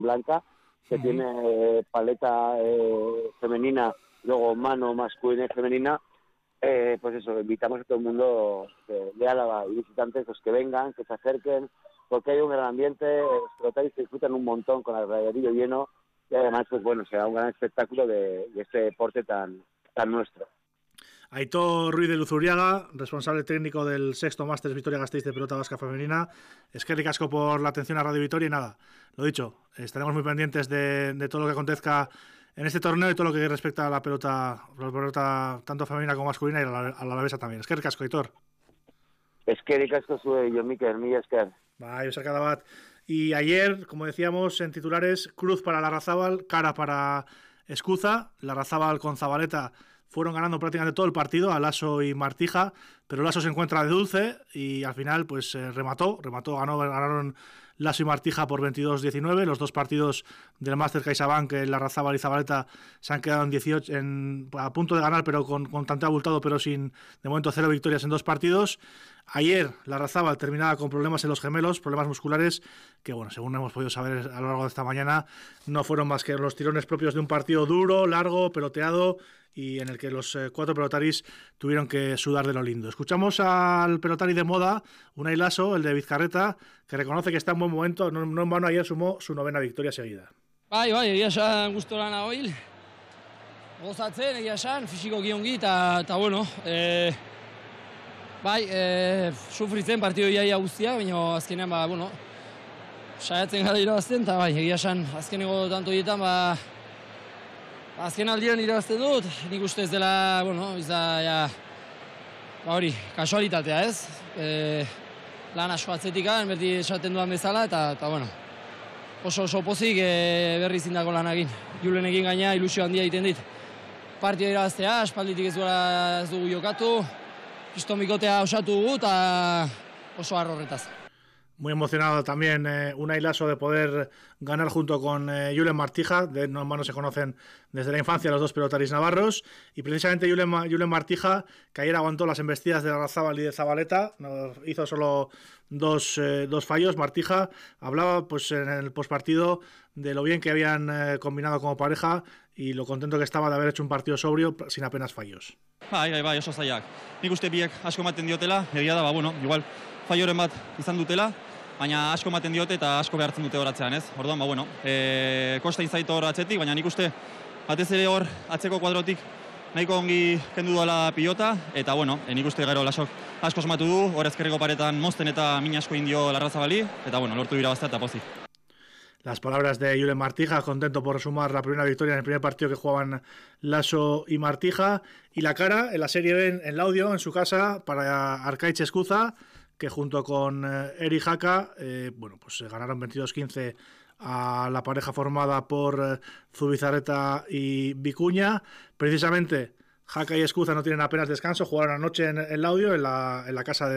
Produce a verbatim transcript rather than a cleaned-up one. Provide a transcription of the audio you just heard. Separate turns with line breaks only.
blanca, que uh-huh. tiene eh, paleta eh, femenina, luego mano masculina y femenina. Eh, pues eso, invitamos a todo el mundo de, de Álava y visitantes pues, que vengan, que se acerquen, porque hay un gran ambiente, los pelotaris se disfrutan un montón con el alrededor lleno y además, pues bueno, será un gran espectáculo de, de este deporte tan, tan nuestro.
Aitor Ruiz de Luzuriaga, responsable técnico del sexto Masters Vitoria-Gasteiz de pelota vasca femenina. Eskerrik asko por la atención a Radio Vitoria y nada, lo dicho, estaremos muy pendientes de, de todo lo que acontezca en este torneo y todo lo que respecta a la pelota, la pelota tanto femenina como masculina y a la, a la alavesa también. Eskerrik asko, Aitor.
Eskerrik asko zuei, Jon Mikel, mila esker.
Bai, Osaka Dabat. Y ayer, como decíamos en titulares, cruz para Larrazábal, cara para Escuza. Larrazábal con Zabaleta fueron ganando prácticamente todo el partido a Lasso y Martija, pero Lasso se encuentra de dulce y al final pues eh, remató, remató, ganó, ganaron Lasso y Martija por veintidós diecinueve. Los dos partidos del Master CaixaBank, Larrazábal y Zabaleta, se han quedado en dieciocho, en, a punto de ganar, pero con, con tanteo abultado, pero sin, de momento, cero victorias en dos partidos. Ayer Larrazábal terminaba con problemas en los gemelos, problemas musculares, que bueno, según hemos podido saber a lo largo de esta mañana, no fueron más que los tirones propios de un partido duro, largo, peloteado, y en el que los eh, cuatro pelotaris tuvieron que sudar de lo lindo. Escuchamos al pelotari de moda, Unai Lasso, el de Bizkarreta, que reconoce que está en buen momento, no, no en vano ayer sumó su novena victoria seguida.
Bai, bai, egia esan gustora nagoil, gozatzen, egia esan, fisikoki ongi, eta bueno, eh, bai, eh, sufritzen partido iaia guztia, baina azkenean, ba, bueno, saiatzen gara irabazten, eta bai, egia esan, azkeneko tanto dietan, ba, azken aldian irabazten dut, nik uste ez dela, bueno, ez da, ja, ba hori, kasualitatea ez, e, lan asko atzetikan, berti esaten duan bezala, eta, eta bueno, oso oso pozik e, berri zindako lanakin. Julenekin gaina ilusio handia egiten dit. Partida irabaztea, aspalditik ez duela ez dugu jokatu, piston bikotea osatu dugu, eta oso harro horretaz.
Muy emocionado también eh, Unai Lasso de poder ganar junto con eh, Julen Martija. De no hermanos se conocen desde la infancia los dos pelotaris navarros. Y precisamente Julen, Julen Martija, que ayer aguantó las embestidas de Larrazábal y de Zabaleta, no, hizo solo dos, eh, dos fallos. Martija hablaba pues en el postpartido de lo bien que habían eh, combinado como pareja y lo contento que estaba de haber hecho un partido sobrio sin apenas fallos.
Bai, bai, bai, oso zaiak. Nik uste biek asko ematen diotela, egia da, ba, bueno, igual falloren bat izan dutela, baina asko ematen diote eta asko behartzen dute horatzean, ez? Orduan, ba, bueno, e, kosta inzaito hor atzetik, baina nik uste batez ere hor atzeko kuadrotik nahiko ongi kendu duela pilota, eta, bueno, e, nik uste gero Lasok asko somatu du, hor ezkerreko paretan mozten eta min asko indio Larrazabali, eta, bueno, lortu irabaztea eta pozik.
Las palabras de Julen Martija, contento por sumar la primera victoria en el primer partido que jugaban Lasso y Martija. Y la cara, en la Serie B, en, en Laudio, en su casa, para Arkaitz Escuza, que junto con eh, Eri Jaka, eh, bueno, pues eh, ganaron veintidós quince a la pareja formada por eh, Zubizarreta y Vicuña. Precisamente, Jaka y Escuza no tienen apenas descanso, jugaron anoche en, en Laudio, en la, en la casa de